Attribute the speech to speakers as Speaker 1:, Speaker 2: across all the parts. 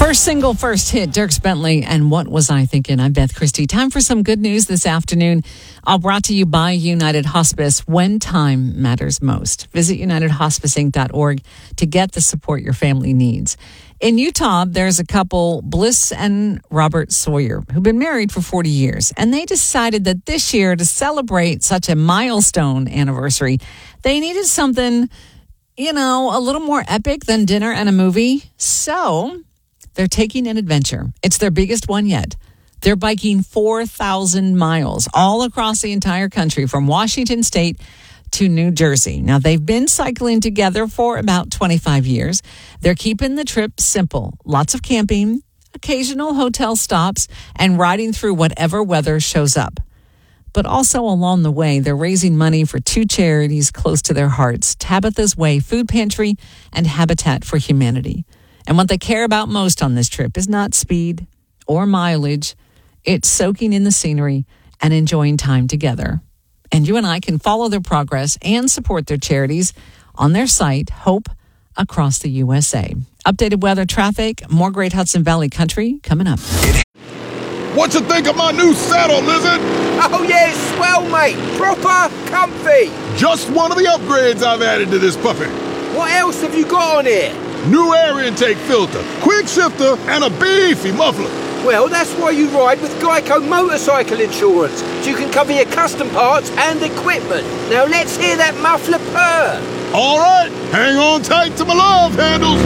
Speaker 1: First single, first hit, Dierks Bentley and What Was I Thinking? I'm Beth Christie. Time for some good news this afternoon. All brought to you by United Hospice, when time matters most. Visit unitedhospiceinc.org to get the support your family needs. In Utah, there's a couple, Bliss and Robert Sawyer, who've been married for 40 years. And they decided that this year, to celebrate such a milestone anniversary, they needed something, a little more epic than dinner and a movie. So they're taking an adventure. It's their biggest one yet. They're biking 4,000 miles all across the entire country from Washington State to New Jersey. Now, they've been cycling together for about 25 years. They're keeping the trip simple. Lots of camping, occasional hotel stops, and riding through whatever weather shows up. But also along the way, they're raising money for two charities close to their hearts, Tabitha's Way Food Pantry and Habitat for Humanity. And what they care about most on this trip is not speed or mileage. It's soaking in the scenery and enjoying time together. And you and I can follow their progress and support their charities on their site, Hope Across the USA. Updated weather, traffic, more great Hudson Valley country coming up.
Speaker 2: What you think of my new saddle, Lizard?
Speaker 3: Oh yeah, it's swell, mate. Proper comfy.
Speaker 2: Just one of the upgrades I've added to this puppy.
Speaker 3: What else have you got on here?
Speaker 2: New air intake filter, quick shifter, and a beefy muffler.
Speaker 3: Well, that's why you ride with Geico Motorcycle Insurance, so you can cover your custom parts and equipment. Now let's hear that muffler purr.
Speaker 2: All right, hang on tight to my love handles.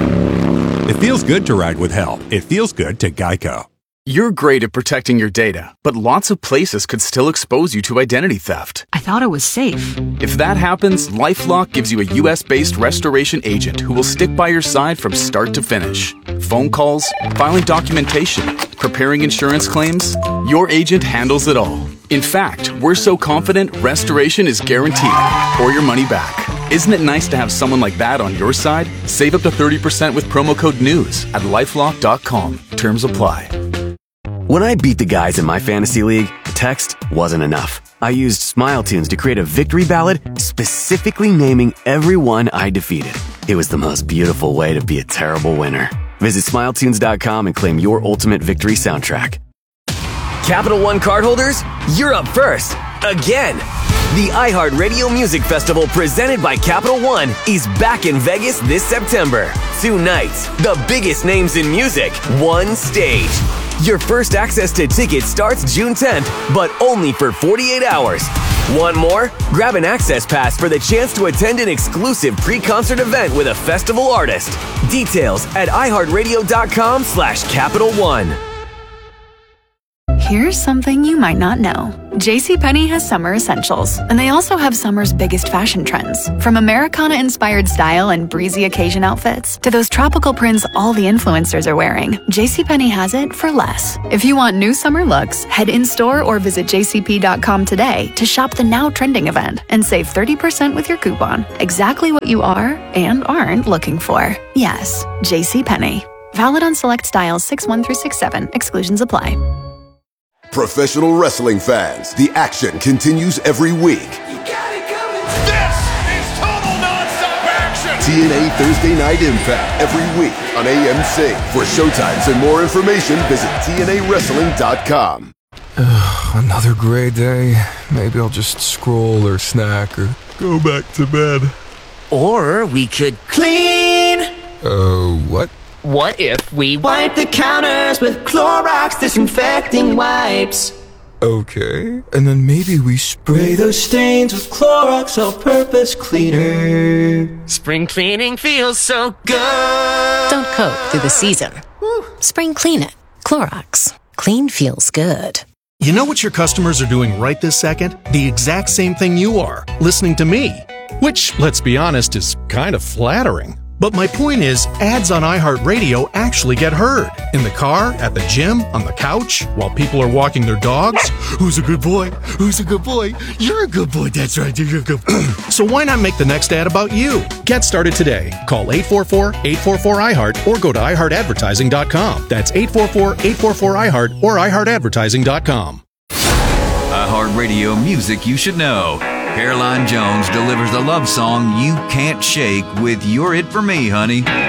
Speaker 4: It feels good to ride with help. It feels good to Geico.
Speaker 5: You're great at protecting your data, but lots of places could still expose you to identity theft.
Speaker 6: I thought it was safe.
Speaker 5: If that happens, LifeLock gives you a US-based restoration agent who will stick by your side from start to finish. Phone calls, filing documentation, preparing insurance claims, your agent handles it all. In fact, we're so confident restoration is guaranteed or your money back. Isn't it nice to have someone like that on your side? Save up to 30% with promo code NEWS at LifeLock.com. Terms apply.
Speaker 7: When I beat the guys in my fantasy league, text wasn't enough. I used Smile Tunes to create a victory ballad specifically naming everyone I defeated. It was the most beautiful way to be a terrible winner. Visit SmileTunes.com and claim your ultimate victory soundtrack. Capital One cardholders, you're up first. Again. The iHeartRadio Music Festival presented by Capital One is back in Vegas this September. 2 nights, the biggest names in music, one stage. Your first access to tickets starts June 10th, but only for 48 hours. Want more? Grab an access pass for the chance to attend an exclusive pre-concert event with a festival artist. Details at iHeartRadio.com/Capital One.
Speaker 6: Here's something you might not know. JCPenney has summer essentials, and they also have summer's biggest fashion trends. From Americana-inspired style and breezy occasion outfits to those tropical prints all the influencers are wearing, JCPenney has it for less. If you want new summer looks, head in-store or visit jcp.com today to shop the now trending event and save 30% with your coupon. Exactly what you are and aren't looking for. Yes, JCPenney. Valid on select styles 6-1 through 6-7. Exclusions apply.
Speaker 8: Professional wrestling fans, the action continues every week.
Speaker 2: You got it coming. This is total nonstop action.
Speaker 8: TNA Thursday Night Impact every week on AMC. For showtimes and more information, visit TNAWrestling.com.
Speaker 9: Another gray day. Maybe I'll just scroll or snack or go back to bed.
Speaker 10: Or we could clean.
Speaker 9: What?
Speaker 10: What if we wipe the counters with Clorox disinfecting wipes?
Speaker 9: Okay. And then maybe we spray
Speaker 10: those stains with Clorox all-purpose cleaner. Spring cleaning feels so good.
Speaker 11: Don't cope through the season. Spring clean it. Clorox. Clean feels good.
Speaker 12: You know what your customers are doing right this second? The exact same thing you are, listening to me. Which, let's be honest, is kind of flattering. But my point is, ads on iHeartRadio actually get heard. In the car, at the gym, on the couch, while people are walking their dogs. Who's a good boy? Who's a good boy? You're a good boy. That's right. You're a good boy. So why not make the next ad about you? Get started today. Call 844-844-iHeart or go to iHeartAdvertising.com. That's 844-844-iHeart or iHeartAdvertising.com.
Speaker 13: iHeartRadio music you should know. Caroline Jones delivers the love song you can't shake with You're It For Me, Honey.